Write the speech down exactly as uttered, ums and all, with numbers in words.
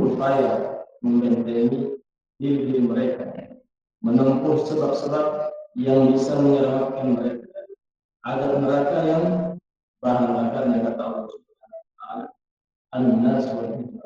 berupaya membentengi diri-diri mereka, menempuh sebab-sebab yang bisa menyelamatkan mereka agar neraka yang bahan bakarnya kata Allah Subhanahu wa taala an-nas